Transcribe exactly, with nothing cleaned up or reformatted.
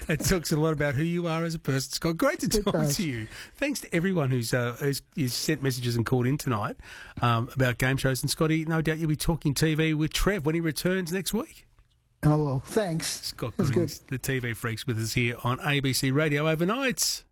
It talks a lot about who you are as a person, Scott. Great to talk does. to you. Thanks to everyone who's, uh, who's, who's sent messages and called in tonight um, about game shows. And, Scotty, no doubt you'll be talking T V with Trev when he returns next week. Oh, well, thanks. Scott That's Goodings, good. the T V Freaks, with us here on A B C Radio overnights.